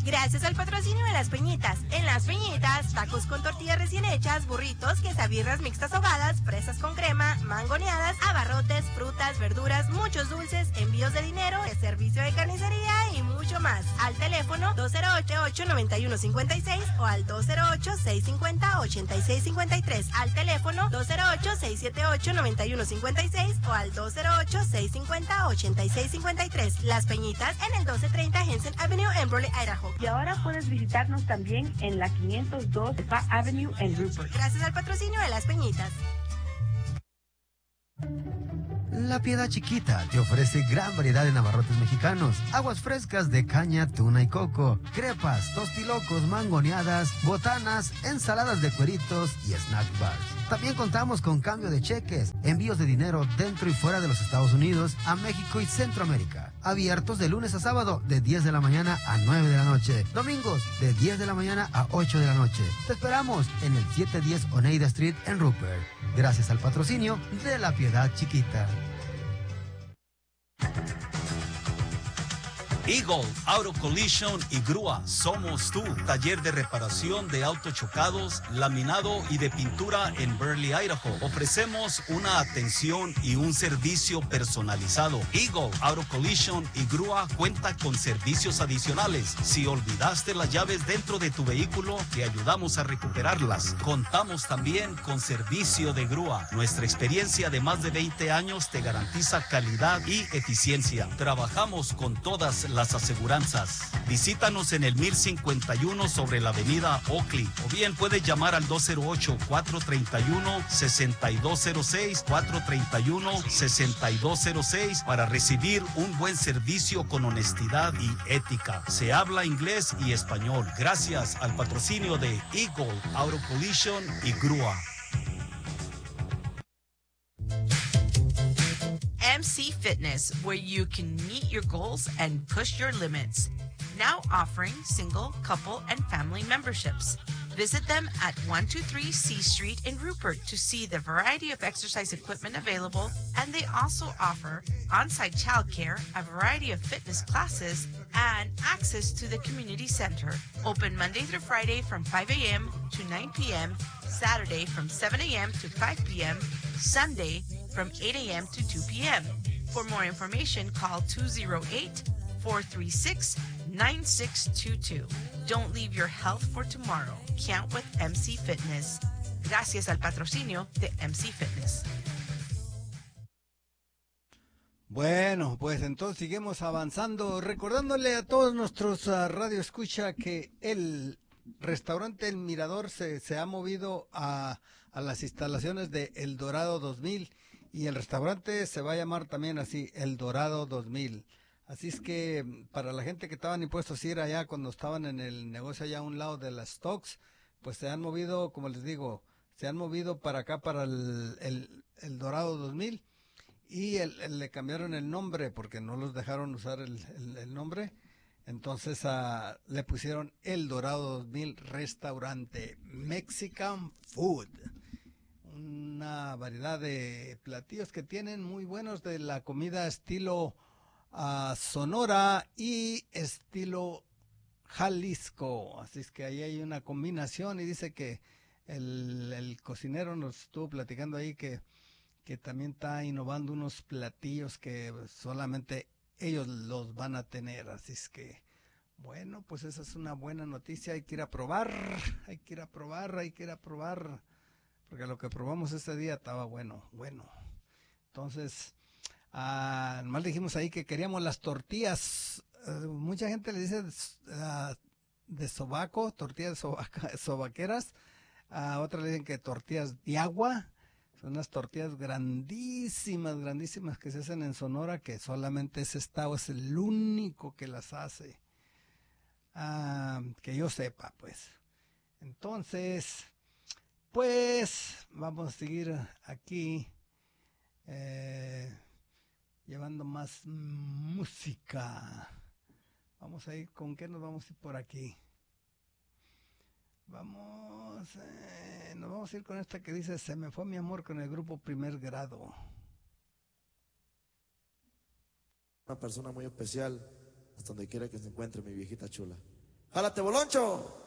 Gracias al patrocinio de Las Peñitas. En Las Peñitas, tacos con tortillas recién hechas, burritos, quesabirras mixtas ahogadas, fresas con crema, mangoneadas, abarrotes, frutas, verduras, muchos dulces, envíos de dinero, servicio de carnicería y mucho más. Al teléfono 208-891-56 o al 208-650-8653. Al teléfono 208-678-9156 o al 208-650-8653. Las Peñitas en el 1230 Henson Avenue en Brawley, Idaho. Y ahora puedes visitarnos también en la 502 Spa Avenue en Rupert. Gracias al patrocinio de Las Peñitas. La Piedad Chiquita te ofrece gran variedad de abarrotes mexicanos, aguas frescas de caña, tuna y coco, crepas, tostilocos, mangoneadas, botanas, ensaladas de cueritos y snack bars. También contamos con cambio de cheques, envíos de dinero dentro y fuera de los Estados Unidos, a México y Centroamérica. Abiertos de lunes a sábado de 10 de la mañana a 9 de la noche. Domingos de 10 de la mañana a 8 de la noche. Te esperamos en el 710 Oneida Street en Rupert. Gracias al patrocinio de La Piedad Chiquita. Eagle Auto Collision y Grúa, somos tú. Taller de reparación de autos chocados, laminado y de pintura en Burley, Idaho. Ofrecemos una atención y un servicio personalizado. Eagle Auto Collision y Grúa cuenta con servicios adicionales. Si olvidaste las llaves dentro de tu vehículo, te ayudamos a recuperarlas. Contamos también con servicio de grúa. Nuestra experiencia de más de 20 años te garantiza calidad y eficiencia. Trabajamos con todas las aseguranzas. Visítanos en el 1051 sobre la avenida Oakley o bien puedes llamar al 208-431-6206, 431-6206 para recibir un buen servicio con honestidad y ética. Se habla inglés y español. Gracias al patrocinio de Eagle Auto Collision y Grúa. MC Fitness, where you can meet your goals and push your limits. Now offering single, couple, and family memberships. Visit them at 123 C Street in Rupert to see the variety of exercise equipment available, and they also offer on-site childcare, a variety of fitness classes, and access to the community center. Open Monday through Friday from 5 a.m. to 9 p.m., Saturday from 7 a.m. to 5 p.m., Sunday from 8 a.m. to 2 p.m. For more information, call 208-436-9622. Don't leave your health for tomorrow. Count with MC Fitness. Gracias al patrocinio de MC Fitness. Bueno, pues entonces seguimos avanzando, recordándole a todos nuestros radio escucha que el restaurante El Mirador se ha movido a las instalaciones de El Dorado 2000 y el restaurante se va a llamar también así, El Dorado 2000. Así es que para la gente que estaban impuestos a ir allá cuando estaban en el negocio allá a un lado de las Stocks, pues se han movido, como les digo, se han movido para acá, para el Dorado 2000 y le cambiaron el nombre porque no los dejaron usar el nombre. Entonces le pusieron El Dorado 2000 Restaurante Mexican Food. Una variedad de platillos que tienen muy buenos de la comida estilo Sonora y estilo Jalisco. Así es que ahí hay una combinación y dice que el cocinero nos estuvo platicando ahí que también está innovando unos platillos que solamente ellos los van a tener. Así es que, bueno, pues esa es una buena noticia. Hay que ir a probar, hay que ir a probar, hay que ir a probar. Porque lo que probamos ese día estaba bueno. Entonces, nomás dijimos ahí que queríamos las tortillas. Mucha gente le dice de sobaco, tortillas sobaqueras. Otras le dicen que tortillas de agua. Son unas tortillas grandísimas que se hacen en Sonora, que solamente ese estado es el único que las hace. Que yo sepa, pues. Entonces, pues vamos a seguir aquí llevando más música. Vamos a ir, ¿con qué nos vamos a ir por aquí? Nos vamos a ir con esta que dice Se me fue mi amor, con el grupo Primer Grado. Una persona muy especial, hasta donde quiera que se encuentre, mi viejita chula. Jálate, Boloncho.